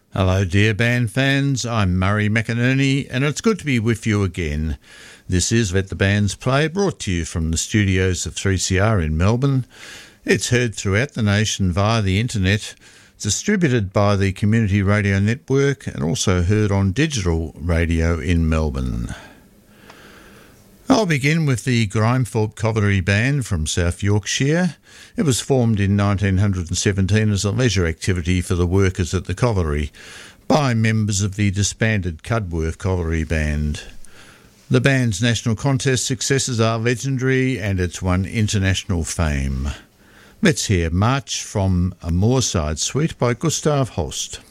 Hello dear band fans, I'm Murray McInerney and it's good to be with you again. This is Let the Bands Play, brought to you from the studios of 3CR in Melbourne. It's heard throughout the nation via the internet, distributed by the Community Radio Network and also heard on digital radio in Melbourne. I'll begin with the Grimethorpe Covilly Band from South Yorkshire. It was formed in 1917 as a leisure activity for the workers at the Covilly by members of the disbanded Cudworth Covilly Band. The band's national contest successes are legendary and it's won international fame. Let's hear March from a Moorside Suite by Gustav Holst.